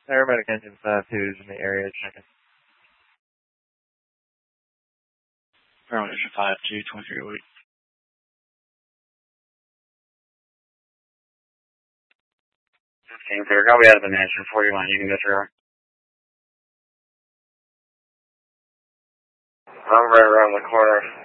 Aerobatic engine 5-2 is in the area checking. Aerobatic engine 5-2, 23 week. King Clear, I'll be out of the mansion 41, you can go through. I'm right around the corner.